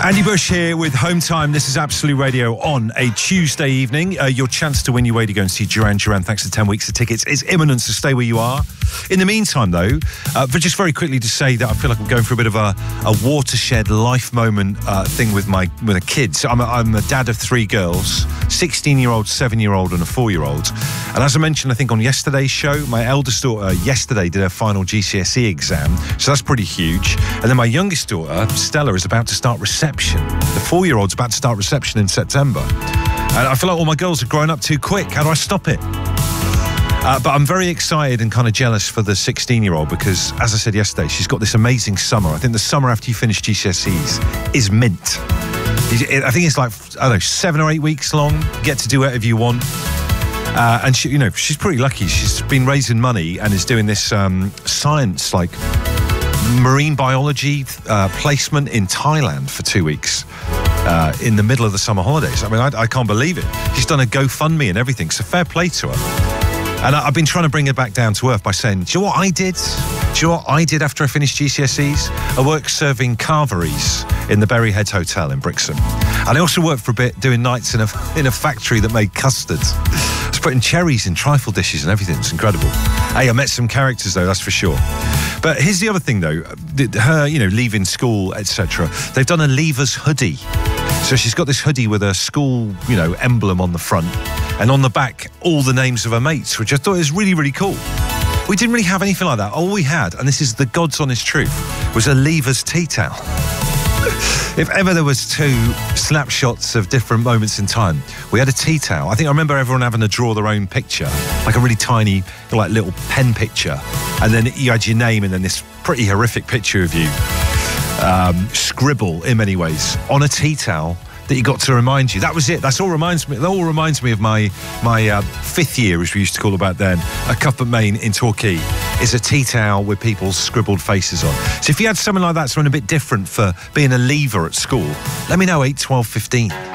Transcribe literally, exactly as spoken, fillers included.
Andy Bush here with Home Time. This is Absolute Radio on a Tuesday evening. Uh, your chance to win your way to go and see Duran Duran, thanks to ten weeks of tickets, is imminent, so stay where you are. In the meantime, though, uh, but just very quickly to say that I feel like I'm going through a bit of a, a watershed life moment uh, thing with my with the kids. I'm a, I'm a dad of three girls, sixteen-year-old, seven-year-old and a four-year-old. And as I mentioned, I think on yesterday's show, my eldest daughter yesterday did her final G C S E exam, so that's pretty huge. And then my youngest daughter, Stella, is about to start reception. The four-year-old's about to start reception in September. And I feel like all my girls are growing up too quick. How do I stop it? Uh, but I'm very excited and kind of jealous for the sixteen-year-old because, as I said yesterday, she's got this amazing summer. I think the summer after you finish G C S Es is mint. I think it's like, I don't know, seven or eight weeks long. Get to do whatever you want. Uh, and, she, you know, she's pretty lucky. She's been raising money and is doing this um, science, like, marine biology uh, placement in Thailand for two weeks uh, in the middle of the summer holidays. I mean, I, I can't believe it. She's done a GoFundMe and everything, so fair play to her. And I, I've been trying to bring her back down to earth by saying, do you know what I did? Do you know what I did after I finished G C S Es? I worked serving carveries in the Berry Heads Hotel in Brixham. And I also worked for a bit doing nights in a, in a factory that made custards. I was putting cherries in trifle dishes and everything. It's incredible. Hey, I met some characters, though, that's for sure. But here's the other thing, though. Her, you know, leaving school, et cetera. They've done a Leavers hoodie. So she's got this hoodie with a school, you know, emblem on the front. And on the back, all the names of her mates, which I thought was really, really cool. We didn't really have anything like that. All we had, and this is the God's honest truth, was a Leavers tea towel. If ever there was two snapshots of different moments in time, we had a tea towel. I think I remember everyone having to draw their own picture, like a really tiny, like little pen picture. And then you had your name and then this pretty horrific picture of you, um, scribble in many ways, on a tea towel that you got to remind you. That was it. That's all reminds me. That all reminds me of my my uh, fifth year, as we used to call it back then, at Cuthbert Main in Torquay. Is a tea towel with people's scribbled faces on. So if you had something like that, something a bit different for being a leaver at school, let me know. eight, twelve, fifteen.